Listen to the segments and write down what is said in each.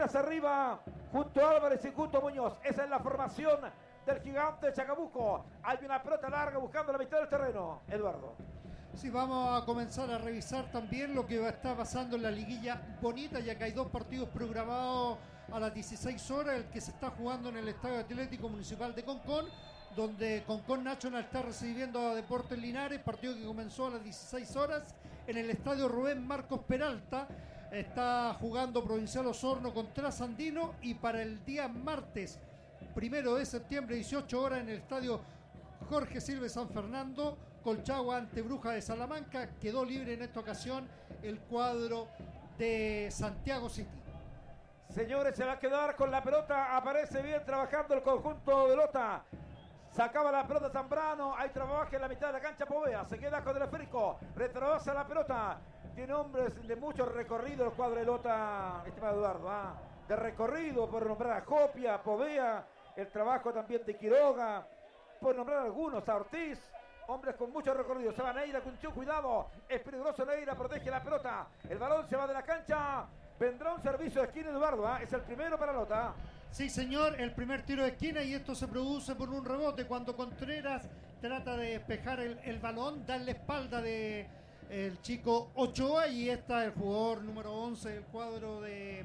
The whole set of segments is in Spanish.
más arriba, junto a Álvarez y junto a Muñoz. Esa es la formación del Gigante de Chacabuco. Hay una pelota larga buscando la mitad del terreno, Eduardo. Sí, vamos a comenzar a revisar también lo que está pasando en la liguilla bonita, ya que hay dos partidos programados a las 16 horas, el que se está jugando en el Estadio Atlético Municipal de Concón, donde Concón Nacional está recibiendo a Deportes Linares, partido que comenzó a las 16 horas. En el Estadio Rubén Marcos Peralta está jugando Provincial Osorno contra Sandino, y para el día martes 1 de septiembre, 18 horas, en el Estadio Jorge Silva San Fernando, Colchagua ante Bruja de Salamanca. Quedó libre en esta ocasión el cuadro de Santiago City. Señores, se va a quedar con la pelota. Aparece bien trabajando el conjunto de Lota. Sacaba la pelota Zambrano. Hay trabajo en la mitad de la cancha. Povea se queda con el esférico. Retrasa la pelota. Tiene hombres de mucho recorrido el cuadro de Lota, estimado Eduardo. De recorrido, por nombrar a Jopia, Povea. El trabajo también de Quiroga. Por nombrar algunos, a Ortiz. Hombres con mucho recorrido. Se va Neira, cuidado. Es peligroso Neira, protege la pelota. El balón se va de la cancha. Vendrá un servicio de esquina, Eduardo. Es el primero para Lota. Sí, señor, el primer tiro de esquina, y esto se produce por un rebote cuando Contreras trata de despejar el balón, da la espalda de el chico Ochoa, y está el jugador número 11 del cuadro de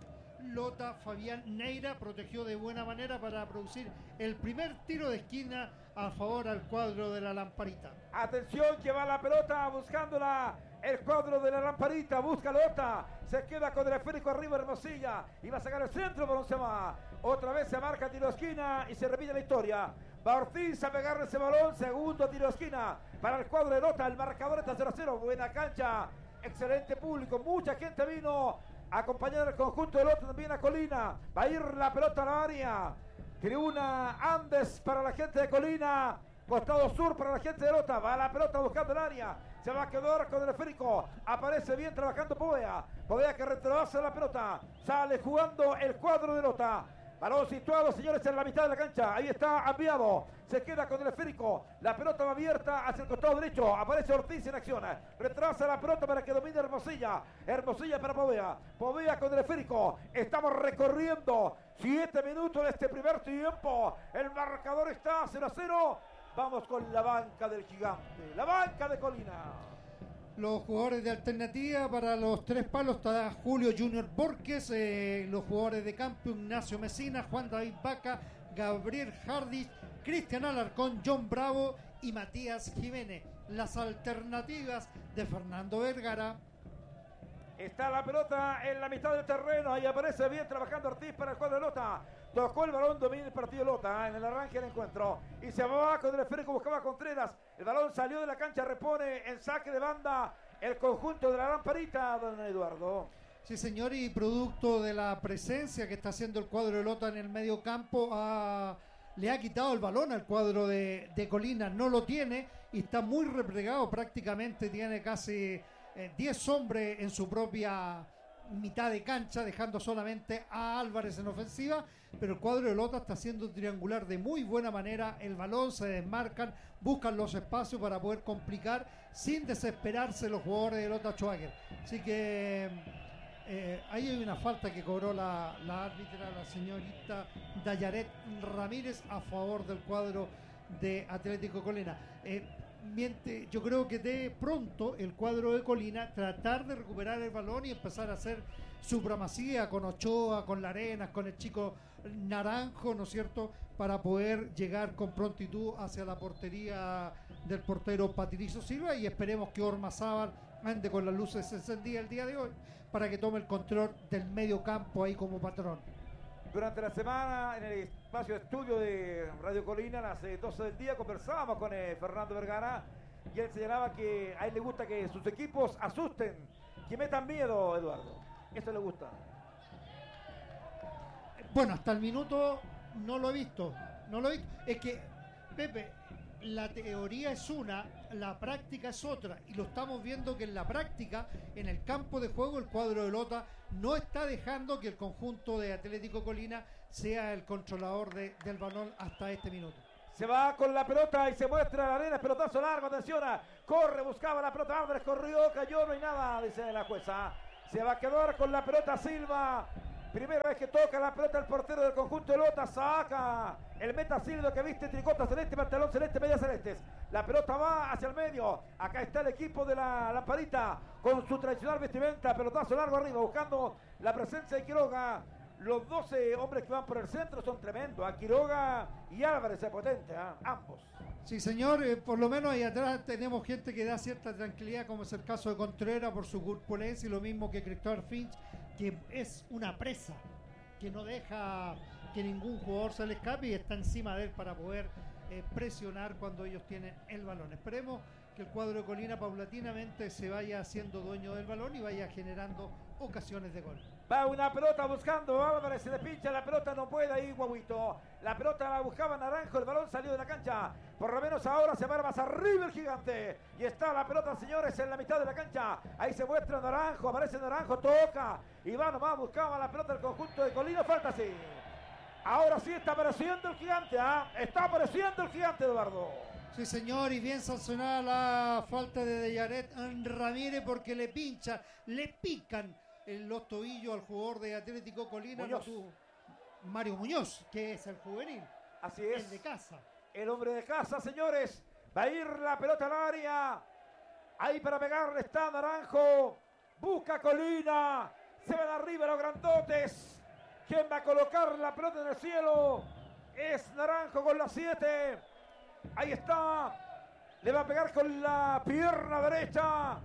Lota, Fabián Neira, protegió de buena manera para producir el primer tiro de esquina a favor al cuadro de la Lamparita. Atención, que va la pelota buscándola. El cuadro de la Lamparita busca Lota. Se queda con el esférico arriba Hermosilla. Y va a sacar el centro, balón se va. Otra vez se marca tiro de esquina y se repite la historia. Va Ortiz a pegarle ese balón. Segundo tiro de esquina para el cuadro de Lota. El marcador está 0-0. Buena cancha. Excelente público. Mucha gente vino a acompañar al conjunto de Lota, también a Colina. Va a ir la pelota a la área. Tribuna Andes para la gente de Colina. Costado sur para la gente de Lota. Va la pelota buscando el área. Se va a quedar con el esférico. Aparece bien trabajando Povea. Povea que retrasa la pelota. Sale jugando el cuadro de Lota. Balón situado, señores, en la mitad de la cancha. Ahí está Enviado. Se queda con el esférico. La pelota va abierta hacia el costado derecho. Aparece Ortiz en acción. Retrasa la pelota para que domine Hermosilla. Hermosilla para Povea. Povea con el esférico. Estamos recorriendo 7 minutos de este primer tiempo. El marcador está 0-0. Vamos con la banca del Gigante. La banca de Colina. Los jugadores de alternativa para los tres palos está Julio Junior Borges, los jugadores de campo Ignacio Mesina, Juan David Vaca, Gabriel Jardis, Cristian Alarcón, John Bravo y Matías Jiménez. Las alternativas de Fernando Vergara. Está la pelota en la mitad del terreno. Ahí aparece bien trabajando Ortiz para el cuadro de Lota. Tocó el balón, domina el partido de Lota en el arranque del encuentro. Y se va con el esférico, buscaba Contreras. El balón salió de la cancha, repone en saque de banda el conjunto de la Lamparita, don Eduardo. Sí, señor, y producto de la presencia que está haciendo el cuadro de Lota en el medio campo, le ha quitado el balón al cuadro de Colina. No lo tiene y está muy replegado, prácticamente tiene casi 10 hombres en su propia mitad de cancha, dejando solamente a Álvarez en ofensiva, pero el cuadro de Lota está haciendo triangular de muy buena manera el balón, se desmarcan, buscan los espacios para poder complicar sin desesperarse los jugadores de Lota Schwager. Así que ahí hay una falta que cobró la árbitra, la señorita Dayaret Ramírez, a favor del cuadro de Atlético Colina. Yo creo que de pronto el cuadro de Colina tratar de recuperar el balón y empezar a hacer supremacía con Ochoa, con Larenas, con el chico Naranjo, ¿no es cierto?, para poder llegar con prontitud hacia la portería del portero Patricio Silva, y esperemos que Ormazábal ande con las luces encendidas el día de hoy para que tome el control del medio campo ahí como patrón. Durante la semana, en el espacio de estudio de Radio Colina, a las 12 del día, conversábamos con Fernando Vergara, y él señalaba que a él le gusta que sus equipos asusten, que metan miedo, Eduardo. Eso le gusta. Bueno, hasta el minuto no lo he visto. Es que, Pepe, la teoría es una, la práctica es otra, y lo estamos viendo que en la práctica, en el campo de juego, el cuadro de Lota no está dejando que el conjunto de Atlético Colina sea el controlador del balón hasta este minuto. Se va con la pelota y se muestra la arena, pelotazo largo, atención, corre, buscaba la pelota, Álvarez corrió, cayó, no hay nada, dice la jueza. Se va a quedar con la pelota Silva, Primera vez que toca la pelota el portero del conjunto de Lota. Saca el meta Silva que viste tricota celeste, pantalón celeste, medias celestes. La pelota va hacia el medio. Acá está el equipo de la Lamparita con su tradicional vestimenta. Pelotazo largo arriba buscando la presencia de Quiroga. Los 12 hombres que van por el centro son tremendos. Quiroga y Álvarez es potente, ambos. Sí, señor, por lo menos ahí atrás tenemos gente que da cierta tranquilidad, como es el caso de Contreras por su corpulencia y lo mismo que Christopher Finch, que es una presa, que no deja que ningún jugador se le escape y está encima de él para poder presionar cuando ellos tienen el balón. Esperemos que el cuadro de Colina paulatinamente se vaya haciendo dueño del balón y vaya generando ocasiones de gol. Va una pelota buscando Álvarez, se le pincha la pelota, no puede ahí Guaguito. La pelota la buscaba Naranjo, el balón salió de la cancha. Por lo menos ahora se va más arriba el gigante. Y está la pelota, señores, en la mitad de la cancha. Ahí se muestra Naranjo, aparece Naranjo, toca. Y va nomás, buscaba la pelota del conjunto de Colina, falta sí. Ahora sí está apareciendo el gigante, está apareciendo el gigante, Eduardo. Sí, señor, y bien sancionada la falta de Deyaret Ramírez porque le pinchan, le pican en los tobillos al jugador de Atlético Colina, Mario Muñoz, que es el juvenil. Así es. El de casa. El hombre de casa, señores. Va a ir la pelota al área. Ahí para pegarle está Naranjo. Busca Colina. Se van arriba los grandotes. ¿Quién va a colocar la pelota en el cielo? Es Naranjo con la 7. Ahí está. Le va a pegar con la pierna derecha.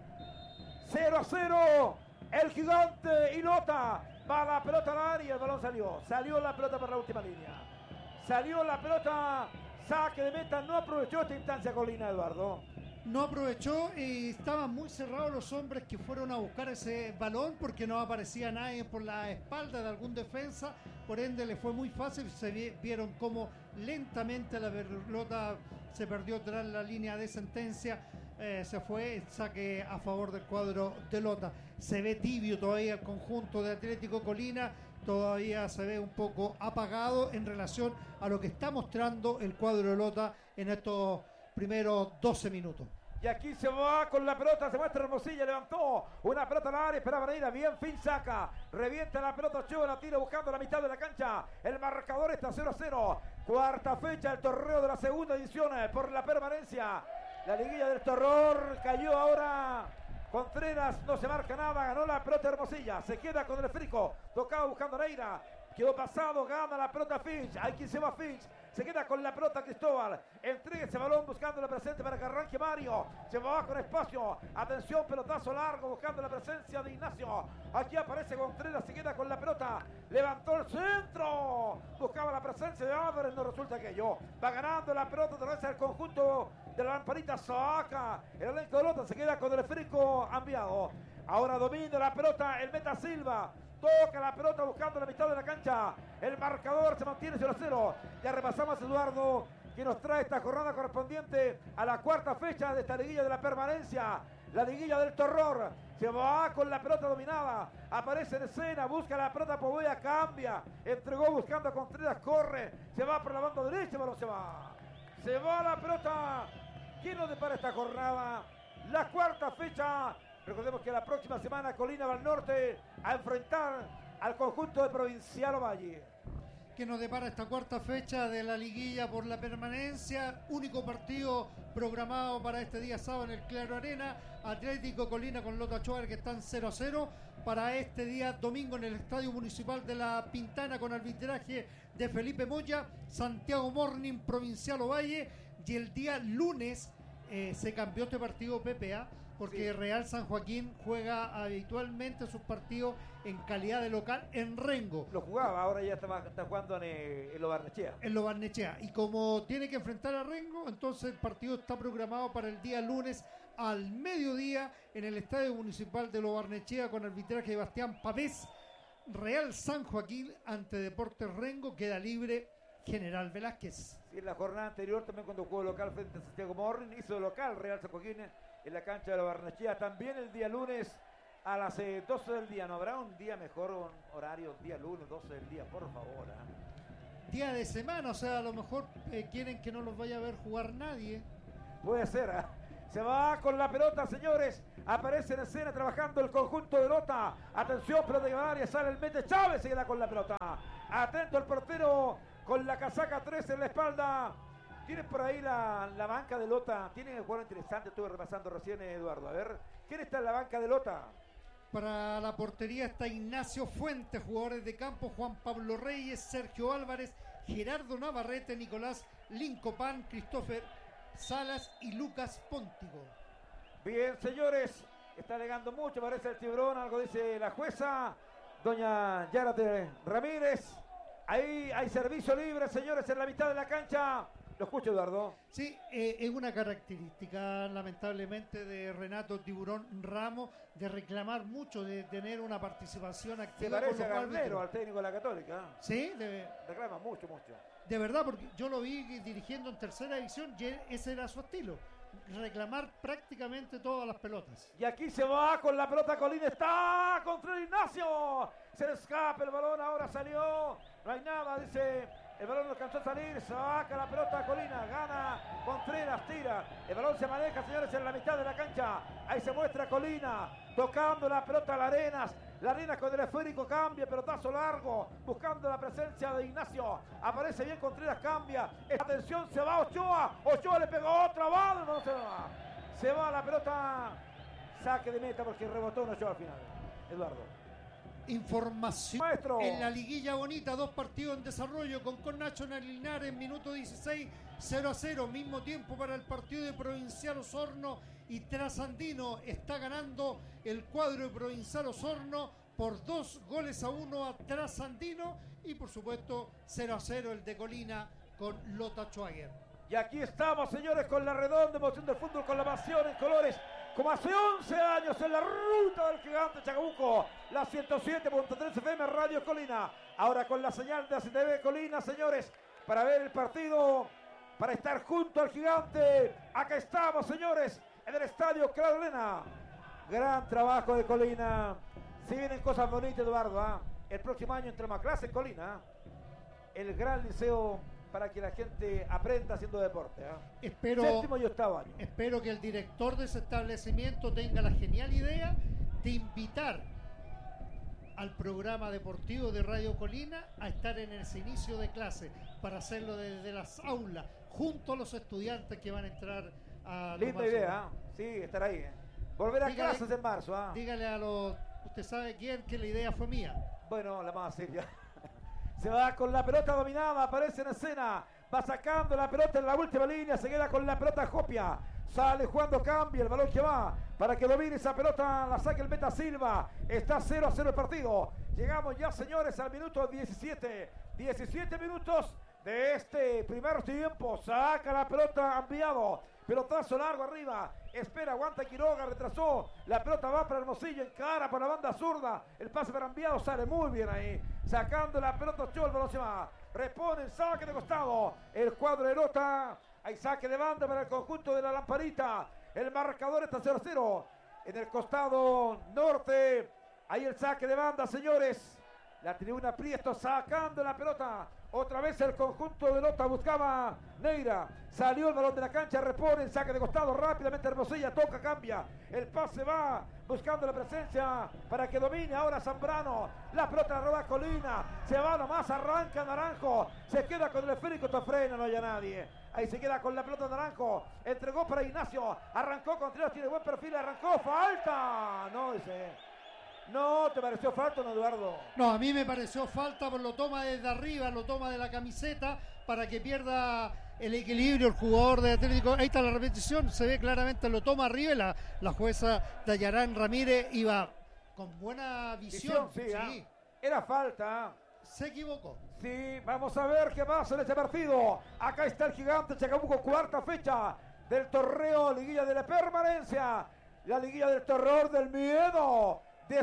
0-0. El gigante y Lota. Va la pelota al área. El balón salió. Salió la pelota por la última línea. Salió la pelota. Saque de meta. No aprovechó esta instancia Colina, Eduardo. No aprovechó y estaban muy cerrados los hombres que fueron a buscar ese balón porque no aparecía nadie por la espalda de algún defensa. Por ende le fue muy fácil. Se vieron cómo lentamente la pelota se perdió tras la línea de sentencia. Se fue el saque a favor del cuadro de Lota. Se ve tibio todavía el conjunto de Atlético Colina. Todavía se ve un poco apagado en relación a lo que está mostrando el cuadro de Lota en estos primeros 12 minutos. Y aquí se va con la pelota, se muestra Hermosilla, levantó una pelota al área, esperaba ir, bien Fin saca, revienta la pelota, Ochoa la tira buscando la mitad de la cancha, el marcador está 0-0, cuarta fecha del torneo de la segunda edición por la permanencia, la liguilla del terror, cayó ahora Contreras, no se marca nada, ganó la pelota Hermosilla, se queda con el esférico, tocaba buscando a Neira, quedó pasado, gana la pelota Finch, aquí se va Finch, se queda con la pelota Cristóbal, entrega ese balón buscando la presencia para que arranque Mario, se va con espacio, atención, pelotazo largo buscando la presencia de Ignacio, aquí aparece Contreras, se queda con la pelota, levantó el centro, buscaba la presencia de Álvarez, no resulta aquello, va ganando la pelota otra vez al conjunto de la Lamparita, saca el elenco de Lota, se queda con el esférico enviado, ahora domina la pelota el meta Silva, toca la pelota buscando la mitad de la cancha. El marcador se mantiene 0-0. Ya repasamos, Eduardo, que nos trae esta jornada correspondiente a la cuarta fecha de esta liguilla de la permanencia. La liguilla del terror. Se va con la pelota dominada. Aparece en escena, busca la pelota, Poveda cambia. Entregó buscando a Contreras, corre. Se va por la banda derecha, pero se va. Se va la pelota. ¿Quién nos depara esta jornada? La cuarta fecha. Recordemos que la próxima semana Colina va al norte a enfrentar al conjunto de Provincial Ovalle. Que nos depara esta cuarta fecha de la liguilla por la permanencia. Único partido programado para este día sábado en el Claro Arena. Atlético Colina con Lota Ochoa que están 0-0. Para este día domingo en el Estadio Municipal de La Pintana con arbitraje de Felipe Moya. Santiago Morning Provincial Ovalle. Y el día lunes se cambió este partido PPA. Porque sí. Real San Joaquín juega habitualmente sus partidos en calidad de local en Rengo. Lo jugaba, ahora ya está jugando en Lo Barnechea. En Lo Barnechea. Y como tiene que enfrentar a Rengo, entonces el partido está programado para el día lunes al mediodía en el Estadio Municipal de Lo Barnechea con arbitraje de Bastián Pavés. Real San Joaquín ante Deportes Rengo, queda libre General Velázquez. Sí, en la jornada anterior también cuando jugó local frente a Santiago Morning, hizo local Real San Joaquín en la cancha de la Barnechea. También el día lunes a las 12 del día. ¿No habrá un día mejor, un horario, día lunes, 12 del día, por favor? Día de semana, o sea, a lo mejor quieren que no los vaya a ver jugar nadie. Puede ser, Se va con la pelota, señores. Aparece en escena trabajando el conjunto de Lota. Atención, pelota de área. Sale el Mete Chávez. Se queda con la pelota. Atento el portero con la casaca 13 en la espalda. Tienen por ahí la banca de Lota. Tienen el jugador interesante. Estuve repasando recién, Eduardo. A ver, ¿quién está en la banca de Lota? Para la portería está Ignacio Fuentes, jugadores de campo, Juan Pablo Reyes, Sergio Álvarez, Gerardo Navarrete, Nicolás Lincopán, Christopher Salas y Lucas Póntigo. Bien, señores, está alegando mucho, parece el tiburón, algo dice la jueza, doña Yárate Ramírez. Ahí hay servicio libre, señores, en la mitad de la cancha. Lo escucho, Eduardo. Sí, es una característica, lamentablemente, de Renato Tiburón Ramos, de reclamar mucho, de tener una participación activa. Se parece a Garnero, al técnico de la Católica. Sí, reclama mucho. De verdad, porque yo lo vi dirigiendo en tercera división y ese era su estilo. Reclamar prácticamente todas las pelotas. Y aquí se va con la pelota Colina, está contra el Ignacio. Se le escapa el balón, ahora salió. No hay nada, dice. El balón no alcanzó a salir, saca la pelota a Colina, gana Contreras, tira. El balón se maneja, señores, en la mitad de la cancha. Ahí se muestra Colina, tocando la pelota a la Arenas. La Arenas con el esférico cambia, pelotazo largo, buscando la presencia de Ignacio. Aparece bien Contreras, cambia. Atención, se va Ochoa. Ochoa le pegó otra bala, no se va. Se va la pelota, saque de meta porque rebotó en Ochoa al final. Eduardo. Información Maestro. En la liguilla bonita, 2 partidos en desarrollo con National Linares, minuto 16, 0-0, mismo tiempo para el partido de Provincial Osorno y Trasandino. Está ganando el cuadro de Provincial Osorno por 2-1 a Trasandino y por supuesto 0-0 el de Colina con Lota Schwager. Y aquí estamos, señores, con la redonda emoción del fútbol, con la pasión en colores, como hace 11 años en la ruta del gigante Chacabuco, la 107.3 FM Radio Colina. Ahora con la señal de ACTV Colina, señores, para ver el partido, para estar junto al gigante. Acá estamos, señores, en el estadio Claudio Lena. Gran trabajo de Colina. Si vienen cosas bonitas, Eduardo, ¿eh? El próximo año entre más clase en Colina, el gran liceo para que la gente aprenda haciendo deporte. Séptimo y octavo año. Espero que el director de ese establecimiento tenga la genial idea de invitar al programa deportivo de Radio Colina a estar en ese inicio de clase para hacerlo desde las aulas, junto a los estudiantes que van a entrar a... Linda idea, sí, estar ahí. Volver a clases en marzo. Dígale a los... ¿Usted sabe quién? Que la idea fue mía. Bueno, la más seria. Se va con la pelota dominada, aparece en escena, va sacando la pelota en la última línea, se queda con la pelota Jopia, sale jugando, cambia el balón que va, para que domine esa pelota, la saque el Meta Silva, está 0-0 el partido. Llegamos ya, señores, al minuto 17 minutos de este primer tiempo, saca la pelota Enviado, pelotazo largo arriba, espera, aguanta Quiroga, retrasó, la pelota va para Hermosillo, encara por la banda zurda, el pase para Enviado, sale muy bien ahí, sacando la pelota Ochoa, el balón se va, repone el saque de costado, el cuadro de Lota, hay saque de banda para el conjunto de la Lamparita, el marcador está 0-0, en el costado norte, ahí el saque de banda, señores, la tribuna Prieto sacando la pelota. Otra vez el conjunto de Lota buscaba Neira. Salió el balón de la cancha, repone el saque de costado. Rápidamente Hermosilla toca, cambia. El pase va buscando la presencia para que domine ahora Zambrano. La pelota la roba Colina. Se va nomás, arranca Naranjo. Se queda con el esférico, frena, no hay nadie. Ahí se queda con la pelota Naranjo. Entregó para Ignacio. Arrancó Contreras, tiene buen perfil. Arrancó, falta. No, dice. ¿No te pareció falta, no, Eduardo? No, a mí me pareció falta, por lo toma desde arriba, lo toma de la camiseta para que pierda el equilibrio el jugador de Atlético. Ahí está la repetición, se ve claramente, lo toma arriba y la jueza Dayarán Ramírez iba con buena visión. Sí. Era falta. Se equivocó. Sí, vamos a ver qué pasa en este partido. Acá está el gigante Chacabuco, cuarta fecha del torneo Liguilla de la Permanencia. La Liguilla del Terror del Miedo. De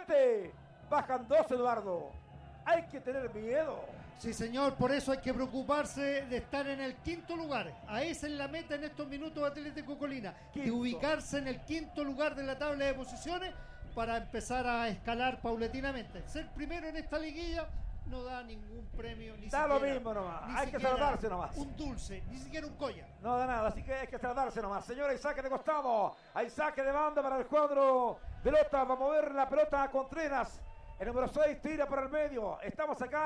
7, bajan 2, Eduardo. Hay que tener miedo. Sí, señor, por eso hay que preocuparse de estar en el quinto lugar. A esa es la meta en estos minutos de Atlético Colina. De ubicarse en el quinto lugar de la tabla de posiciones para empezar a escalar paulatinamente. Ser primero en esta liguilla no da ningún premio, ni da siquiera, lo mismo nomás, hay que saludarse nomás. Un dulce, ni siquiera un collar. No da nada, así que hay que saludarse nomás. Señores, hay saque de costado, hay saque de banda para el cuadro de Lota. Va a mover la pelota a Contreras. El número 6 tira por el medio. Estamos acá.